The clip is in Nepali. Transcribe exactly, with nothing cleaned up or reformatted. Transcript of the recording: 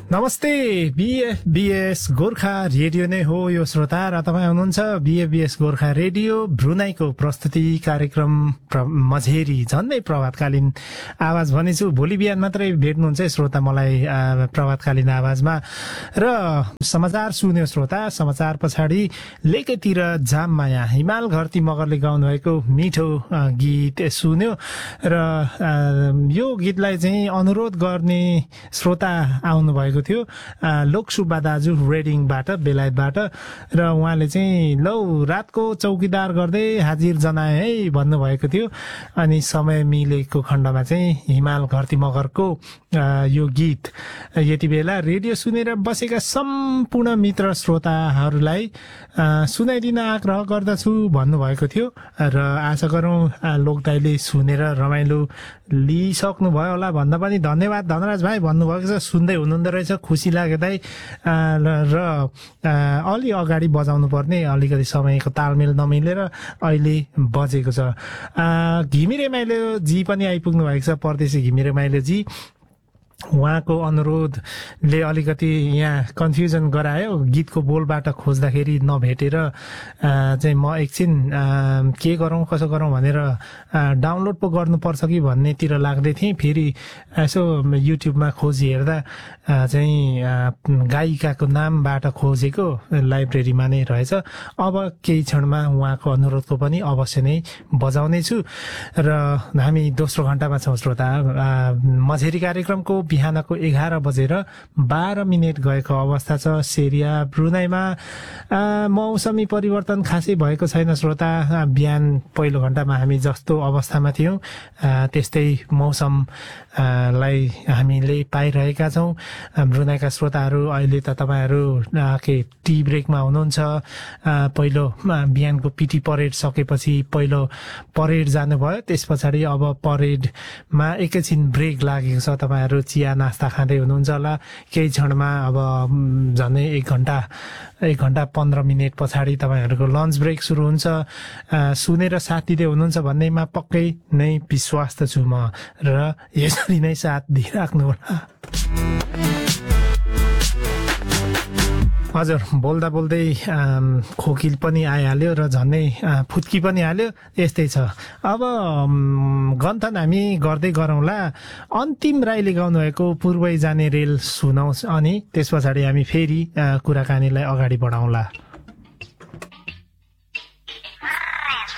नमस्ते, बीएफबीएस गोर्खा रेडियो नै हो यो श्रोता र तपाईँ हुनुहुन्छ बीएफबीएस गोर्खा रेडियो ब्रुनाईको प्रस्तुति कार्यक्रम मझेरी झन्डै प्रभातकालीन आवाज भनेछु। भोलि बिहान मात्रै भेट्नुहुन्छ श्रोता मलाई प्रभातकालीन आवाजमा। र समाचार सुन्यो श्रोता, समाचार पछाडि लेकैतिर जाममाया हिमाल घरती मगरले गाउनुभएको मिठो गीत सुन्यो। र यो गीतलाई चाहिँ अनुरोध गर्ने श्रोता आउनु भएको थियो लोकसुब्बा दाजु रेडिङबाट, बेलायतबाट। र उहाँले चाहिँ लौ रातको चौकीदार गर्दै हाजिर जनाए है भन्नुभएको थियो। अनि समय मिलेको खण्डमा चाहिँ हिमाल घरती मगरको यो गीत यति बेला रेडियो सुनेर बसेका सम्पूर्ण मित्र श्रोताहरूलाई सुनाइदिन आग्रह गर्दछु भन्नुभएको थियो। र आशा गरौँ लोकदाईले सुनेर रमाइलो लिइसक्नु भयो होला भन्दा पनि धन्यवाद धनराज भाइ भन्नुभएको छ। सुन्दै हुनुहुँदो रहेछ, खुसी लाग्यो दाइ। र अलि अगाडि बजाउनु पर्ने, अलिकति समयको तालमेल नमिलेर अहिले बजेको छ। घिमिरे माइलो जी पनि आइपुग्नु भएको छ, परदेशी घिमिरे माइलो जी। उहाँको अनुरोधले अलिकति यहाँ कन्फ्युजन गरायो। गीतको बोलबाट खोज्दाखेरि नभेटेर चाहिँ म एकछिन के गरौँ कसो गरौँ भनेर डाउनलोड पो गर्नुपर्छ कि भन्नेतिर लाग्दै थिएँ। फेरि यसो युट्युबमा खोजी हेर्दा चाहिँ गायिकाको नामबाट खोजेको लाइब्रेरीमा नै रहेछ। अब केही क्षणमा उहाँको अनुरोधको पनि अवश्य नै बजाउने छु। र हामी दोस्रो घण्टामा छौँ श्रोता। मझेरी कार्यक्रमको बिहानको एघार बजेर बाह्र मिनट गएको अवस्था छ। सेरिया ब्रुनाईमा मौसमी परिवर्तन खासै भएको छैन श्रोता। बिहान पहिलो घण्टामा हामी जस्तो अवस्थामा थियौँ त्यस्तै मौसमलाई हामीले पाइरहेका छौँ। ब्रुनाईका श्रोताहरू अहिले त तपाईँहरू के टी ब्रेकमा हुनुहुन्छ। पहिलो बिहानको पिटी परेड सकेपछि पहिलो परेड जानुभयो, त्यस पछाडि अब परेडमा एकैछिन ब्रेक लागेको छ। तपाईँहरू चिया नास्ता खाँदै हुनुहुन्छ होला। केही क्षणमा अब झन्डै एक घन्टा एक घन्टा पन्ध्र मिनट पछाडि तपाईँहरूको लन्च ब्रेक सुरु हुन्छ। सुनेर साथ दिँदै हुनुहुन्छ भन्नेमा पक्कै नै विश्वास त छु म। र यसरी नै साथ दिइराख्नु होला। हजुर, बोल्दा बोल्दै खोकिल पनि आइहाल्यो र झन्डै फुत्की पनि हाल्यो, यस्तै छ। अब गन्थन हामी गर्दै गरौँला। अन्तिम राईले गाउनुभएको पूर्वै जाने रेल सुनौ, अनि त्यस पछाडि हामी फेरि कुराकानीलाई अगाडि बढाउँला।